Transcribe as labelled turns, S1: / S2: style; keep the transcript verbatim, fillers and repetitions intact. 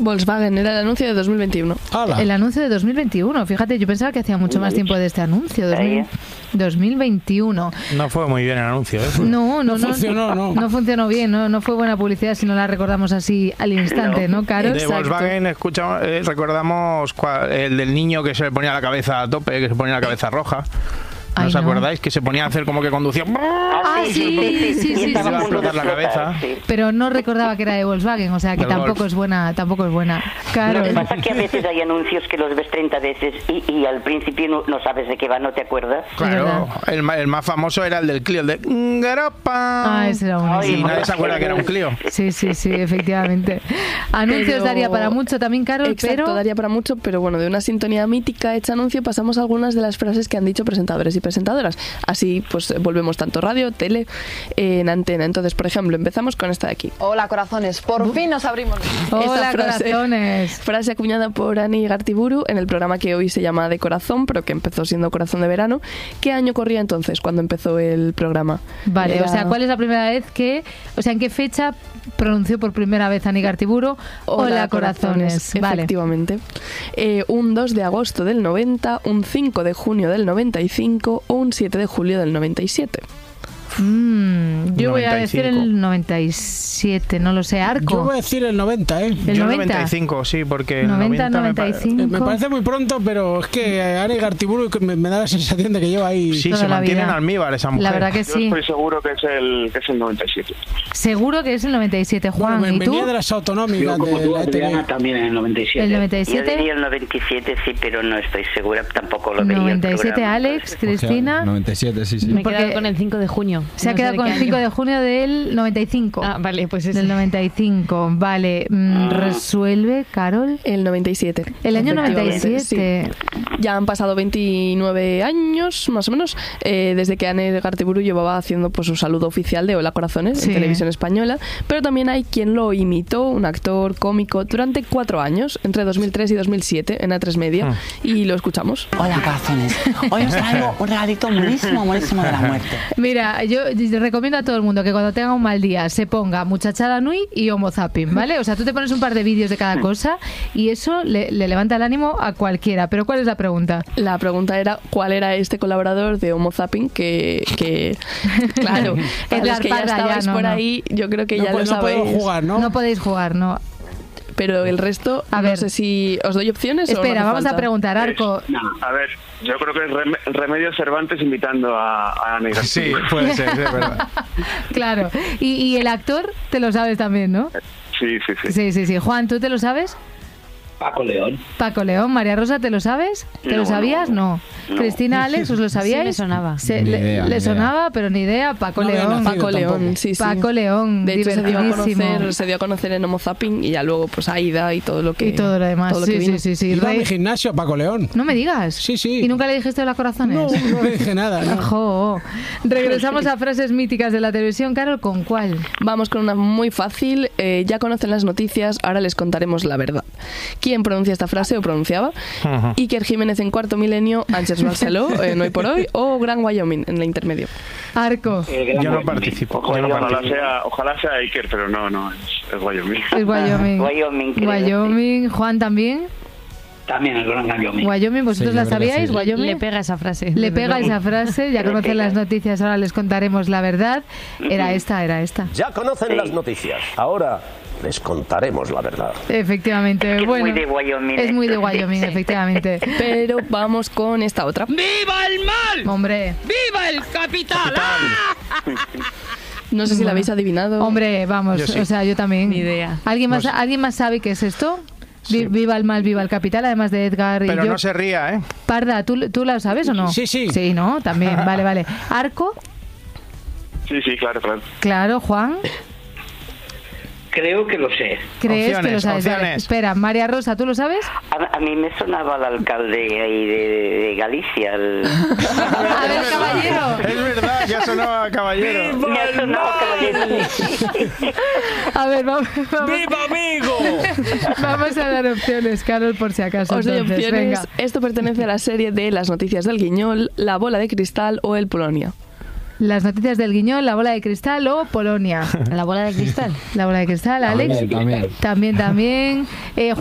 S1: Volkswagen, era el anuncio de dos mil veintiuno.
S2: ¡Hala!
S3: El anuncio de dos mil veintiuno. Fíjate, yo pensaba que hacía mucho más tiempo de este anuncio. dos mil veintiuno.
S4: No fue muy bien el anuncio, ¿eh?
S3: No, no,
S2: No
S3: no.
S2: funcionó, no.
S3: No funcionó bien, no, no fue buena publicidad si no la recordamos así al instante, ¿no, Carol?
S4: De Volkswagen escuchamos, eh, recordamos cual, el del niño que se le ponía la cabeza a tope, que se ponía la cabeza roja. ¿No
S3: Ay,
S4: os
S3: no.
S4: acordáis? Que se ponía a hacer como que conducía.
S3: Ah, sí, sí, sí, sí,
S4: Y te iba a
S3: sí.
S4: explotar la cabeza.
S3: Pero no recordaba que era de Volkswagen, o sea que
S4: Del
S3: tampoco
S4: Golf.
S3: es buena, tampoco es buena. Carol.
S5: Lo que pasa es que a veces hay anuncios que los ves treinta veces y, y al principio no, no sabes de qué va, no te acuerdas.
S4: Claro, el, ma- el más famoso era el del Clio, el de Garopa.
S3: Ah, ese era buenísimo.
S4: Y nadie se acuerda que era un Clio.
S3: Sí, sí, sí, efectivamente. Anuncios
S1: Pero-
S3: daría para mucho también, Carol,
S1: Exacto,
S3: pero...
S1: daría para mucho, pero bueno, de una sintonía mítica hecha anuncio pasamos a algunas de las frases que han dicho presentadores y presentadoras. Así pues volvemos tanto radio, tele, eh, en antena. Entonces, por ejemplo, empezamos con esta de aquí.
S6: Hola, corazones, por fin nos abrimos.
S3: Hola,
S1: Esta frase-
S3: corazones.
S1: Frase acuñada por Ani Gartiburu en el programa que hoy se llama De Corazón, pero que empezó siendo Corazón de Verano. ¿Qué año corría entonces cuando empezó el programa?
S3: Vale,
S1: Era-
S3: o sea, ¿cuál es la primera vez que... O sea, ¿en qué fecha pronunció por primera vez Ani Gartiburu? Hola, corazones. Vale.
S1: Efectivamente. Eh, un dos de agosto del noventa, un cinco de junio del noventa y cinco o un siete de julio del noventa y siete.
S3: Mm, yo voy a decir
S4: noventa y cinco.
S3: el noventa y siete, no lo sé, Arco.
S2: Yo voy a decir el noventa, ¿eh?
S3: ¿El
S4: Yo
S3: noventa?
S4: noventa y cinco, sí, porque el
S3: noventa,
S4: noventa me pa-
S3: noventa y cinco.
S2: Eh, Me parece muy pronto, pero es que Ari Gartiburu me, me da la sensación de que lleva ahí...
S4: Sí,
S3: toda
S4: se
S3: la
S4: mantiene en
S3: vida.
S4: almíbar esa mujer.
S3: La verdad que
S7: Yo
S3: sí.
S7: estoy seguro que es el, que es el noventa y siete.
S3: Seguro que es el noventa y siete, Juan.
S2: Bueno,
S3: ¿Y tú?
S2: venía de las autonómicas
S8: Yo como
S2: de
S8: tú,
S2: la E T V.
S8: Adriana, también en el noventa y siete.
S3: ¿El noventa y
S5: Yo
S3: siete?
S5: diría el noventa y siete, sí, pero no estoy segura, tampoco lo veía. el
S3: noventa y siete,
S5: programa.
S3: Alex, Cristina.
S9: noventa y siete, sí, sí.
S10: Me he
S3: Porque
S10: quedado con el cinco de junio.
S3: Se ha
S10: No sé
S3: quedado
S10: de
S3: con
S10: qué
S3: el cinco
S10: año.
S3: de junio del noventa y cinco.
S10: Ah, vale, pues ese.
S3: Del noventa y cinco, vale. Mm, ¿Resuelve, Carol?
S1: El noventa y siete.
S3: El año noventa y
S1: Efectivamente,
S3: siete.
S1: sí. Ya han pasado veintinueve años, más o menos, eh, desde que Ani Gartiburu llevaba haciendo pues su saludo oficial de Hola Corazones
S3: Sí.
S1: en televisión española, pero también hay quien lo imitó, un actor cómico, durante cuatro años, entre dos mil tres y dos mil siete, en A tres Media,
S4: Ah.
S1: y lo escuchamos.
S11: Hola, corazones. Hoy os traigo un regalito buenísimo, buenísimo de la muerte.
S3: Mira, yo yo recomiendo a todo el mundo que cuando tenga un mal día se ponga Muchachada Nui y Homo Zapping, ¿vale? O sea, tú te pones un par de vídeos de cada cosa y eso le, le levanta el ánimo a cualquiera. Pero ¿cuál es la pregunta?
S1: La pregunta era cuál era este colaborador de Homo Zapping que, que claro, para los que ya
S3: Parda, ya,
S1: estabais
S3: no,
S1: por
S3: no.
S1: ahí, yo creo que
S2: No,
S1: ya
S2: po-
S1: lo
S2: no podemos
S1: sabéis.
S2: jugar, ¿no?
S3: No podéis jugar, no.
S1: Pero el resto,
S3: A
S1: no
S3: ver.
S1: sé si os doy opciones o no
S3: Espera,
S1: hace
S3: vamos a
S1: falta.
S3: preguntar, Arco.
S7: A ver, yo creo que es Rem- Remedios Cervantes invitando a, a Ani Gartiburu.
S4: Sí, puede ser, es verdad.
S3: Claro. Y, y el actor te lo sabes también, ¿no?
S7: Sí, sí, sí.
S3: Sí, sí, sí. Juan, ¿tú te lo sabes?
S8: Paco León.
S3: Paco León, María Rosa, ¿te lo sabes? ¿Te
S5: No,
S3: lo sabías? No.
S5: no.
S3: Cristina, Alex, ¿os lo sabíais?
S10: Sí, me sonaba.
S3: Se-
S9: Ni
S3: le
S9: idea,
S3: le
S9: ni
S3: sonaba, pero ni idea. Paco
S2: No había
S3: León.
S2: nacido.
S1: Paco León,
S2: tampoco.
S1: sí, sí.
S3: Paco León,
S1: De hecho, se dio, a
S3: divertidísimo.
S1: conocer, se dio a conocer en Homo Zapping y ya luego pues Aida y todo lo que
S3: Y todo lo demás.
S1: todo lo que
S3: sí,
S1: vino.
S3: sí, sí, sí.
S2: Iba a
S3: Rey-
S2: mi gimnasio, Paco León.
S3: No me digas.
S2: Sí, sí.
S3: ¿Y nunca le dijiste hola corazones?
S2: No, no le dije nada. ¿no?
S3: Jo. Regresamos a frases míticas de la televisión, Carol, ¿con cuál?
S1: Vamos con una muy fácil. eh, ya conocen las noticias, ahora les contaremos la verdad. ¿Quién pronuncia esta frase o pronunciaba?
S4: Ajá.
S1: Iker Jiménez en cuarto milenio, Ángeles Barceló en Hoy por Hoy o Gran Wyoming en la intermedio.
S3: Arco.
S4: Yo no participo. Yo no
S7: Ojalá
S4: participo.
S7: sea, ojalá sea Iker, pero no, no, es, es Wyoming.
S3: Es Wyoming.
S5: Wyoming, creo,
S3: Wyoming. Juan también.
S8: También el Gran Wyoming.
S3: Wyoming, ¿vosotros
S9: Sí,
S3: la
S9: yo creo que
S3: sabíais?
S9: sí.
S3: Wyoming.
S10: Le pega esa frase.
S3: Le
S10: desde
S3: pega
S10: luego.
S3: esa frase, ya
S5: Le
S3: conocen
S5: pega.
S3: las noticias, ahora les contaremos la verdad. Era esta, era esta.
S12: Ya conocen
S5: Sí.
S12: las noticias. Ahora les contaremos la verdad.
S3: Efectivamente,
S5: Es
S3: bueno.
S5: muy de Wyoming
S3: Es muy de
S5: esto.
S3: Wyoming, efectivamente.
S1: Pero vamos con esta otra.
S13: ¡Viva el mal!
S3: Hombre,
S13: ¡Viva el capital! ¡Ah!
S1: No sé si la habéis adivinado.
S3: hombre, vamos,
S4: Yo sí.
S3: o sea, yo también.
S10: Ni idea.
S3: ¿Alguien más,
S4: No sé.
S3: ¿alguien más sabe qué es esto? Vi-
S4: Sí.
S3: Viva el mal, viva el capital, además de Edgar y
S4: Pero
S3: yo.
S4: no se ría, ¿eh?
S3: Parda, ¿tú, ¿tú la sabes o no?
S2: Sí, sí.
S3: Sí, ¿no? También, vale, vale. Arco,
S7: Sí, sí, claro, claro.
S3: claro, Juan.
S8: Creo que lo sé.
S3: ¿Crees que lo
S4: Opciones,
S3: sabes? Vale,
S4: opciones.
S3: espera, María Rosa, ¿tú lo sabes?
S5: A, a mí me sonaba el alcalde ahí de, de Galicia. El...
S3: A ver, caballero.
S4: Es verdad, ya sonaba caballero.
S5: Me ha sonado caballero.
S3: A ver, vamos, vamos,
S13: ¡Viva amigo!
S3: vamos a dar opciones, Carol, por si acaso.
S1: Os doy
S3: Entonces,
S1: opciones.
S3: venga.
S1: Esto pertenece a la serie de Las noticias del Guiñol, La bola de cristal o El Polonia.
S3: Las noticias del Guiñol, La bola de cristal o Polonia.
S9: La bola de cristal.
S3: La bola de cristal, Alex.
S10: También, también.
S3: También, también. Eh,